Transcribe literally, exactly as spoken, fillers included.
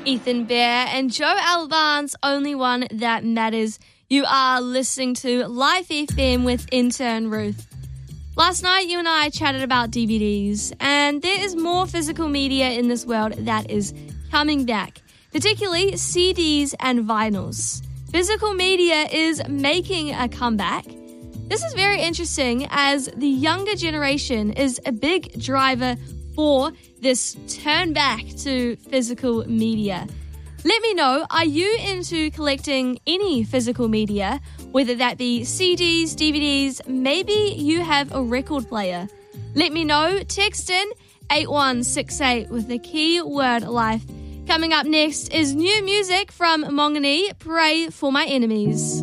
Ethan Bear and Joe Alban's Only One That Matters. You are listening to Life F M with intern Ruth. Last night, you and I chatted about D V Ds, and there is more physical media in this world that is coming back, particularly C Ds and vinyls. Physical media is making a comeback. This is very interesting as the younger generation is a big driver for this turn back to physical media. Let me know, are you into collecting any physical media, whether that be C Ds, D V Ds, maybe you have a record player? Let me know, text in eight one six eight with the keyword life. Coming up next is new music from Mongani, Pray for My Enemies.